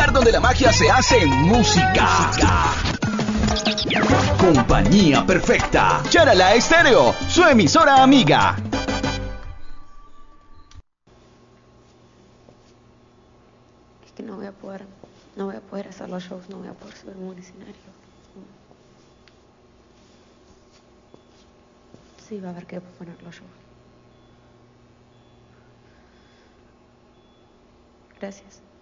lugar donde la magia se hace en música. Compañía perfecta. Charala Estéreo, su emisora amiga. Es que no voy a poder hacer los shows, no voy a poder subirme a un escenario. Sí, va a haber que poner los shows. Gracias.